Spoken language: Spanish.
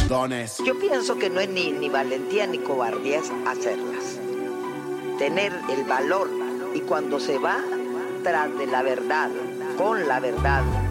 dones. Yo pienso que no es ni valentía ni cobardía hacerlas. Tener el valor y cuando se va tras de la verdad, con la verdad,